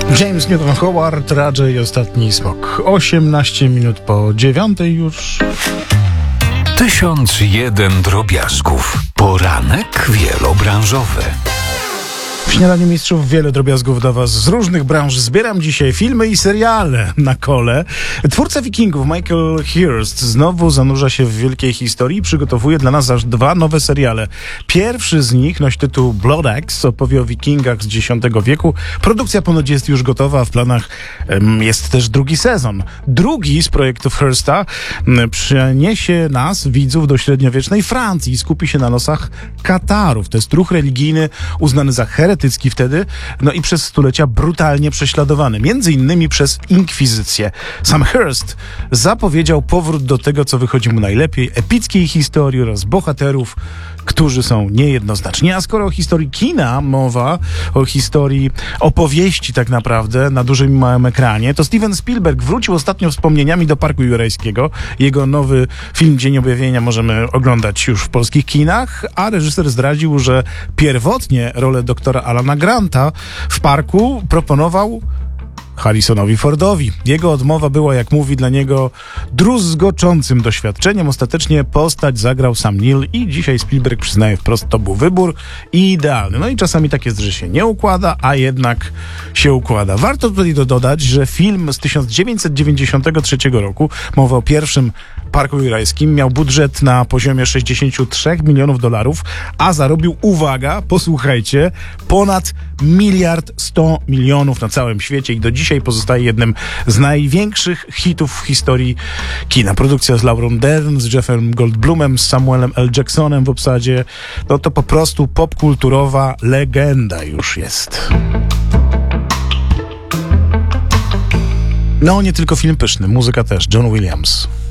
James Newton Howard, Radzej Ostatni Smok. 18 minut po 9 już. 1001 drobiazgów. Poranek wielobranżowy. W Śniadaniu Mistrzów wiele drobiazgów do Was z różnych branż. Zbieram dzisiaj filmy i seriale na kole. Twórca Wikingów Michael Hirst znowu zanurza się w wielkiej historii i przygotowuje dla nas aż 2 nowe seriale. Pierwszy z nich nosi tytuł Blood Axe, opowie o Wikingach z X wieku. Produkcja ponoć jest już gotowa, a w planach jest też drugi sezon. Drugi z projektów Hirsta przeniesie nas, widzów, do średniowiecznej Francji i skupi się na losach Katarów. To jest ruch religijny uznany za heretycki wtedy, no i przez stulecia brutalnie prześladowany, między innymi przez inkwizycję. Sam Hirst zapowiedział powrót do tego, co wychodzi mu najlepiej, epickiej historii oraz bohaterów, którzy są niejednoznaczni. A skoro o historii kina mowa, o historii opowieści tak naprawdę na dużym i małym ekranie, to Steven Spielberg wrócił ostatnio wspomnieniami do Parku Jurajskiego. Jego nowy film Dzień Objawienia możemy oglądać już w polskich kinach, a reżyser zdradził, że pierwotnie rolę doktora Alana Granta w parku proponował Harrisonowi Fordowi. Jego odmowa była, jak mówi, dla niego druzgoczącym doświadczeniem. Ostatecznie postać zagrał sam Neil i dzisiaj Spielberg przyznaje wprost, to był wybór idealny. No i czasami tak jest, że się nie układa, a jednak się układa. Warto tutaj dodać, że film z 1993 roku, mowa o pierwszym Parku Jurajskim, miał budżet na poziomie 63 milionów dolarów, a zarobił, uwaga, posłuchajcie, ponad 1,1 mld na całym świecie i do dzisiaj pozostaje jednym z największych hitów w historii kina. Produkcja z Laurą Dern, z Jeffem Goldblumem, z Samuelem L. Jacksonem w obsadzie. No to po prostu popkulturowa legenda już jest. No, nie tylko film pyszny, muzyka też. John Williams.